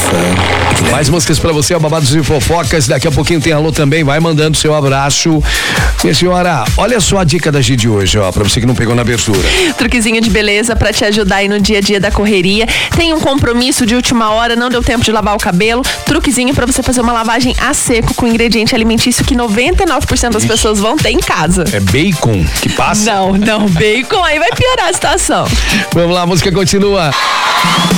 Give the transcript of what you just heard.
Mais músicas pra você, Babados e Fofocas. Daqui a pouquinho tem alô também, vai mandando seu abraço. Minha senhora, olha só a dica da G de hoje, ó, pra você que não pegou na abertura. Truquezinho de beleza pra te ajudar aí no dia a dia da correria. Tem um compromisso de última hora, não deu tempo de lavar o cabelo. Truquezinho pra você fazer uma lavagem a seco com ingrediente alimentício que 99% das pessoas vão ter em casa. É bacon que passa? Não, bacon aí vai piorar a situação. Vamos lá, a música continua.